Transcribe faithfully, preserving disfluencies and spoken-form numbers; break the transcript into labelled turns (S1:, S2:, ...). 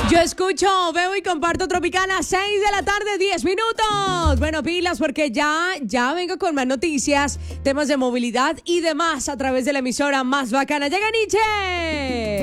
S1: Yo escucho, veo y comparto Tropicana, seis de la tarde, diez minutos. Bueno, pilas, porque ya, ya vengo con más noticias, temas de movilidad y demás a través de la emisora más bacana. ¡Llega Nietzsche!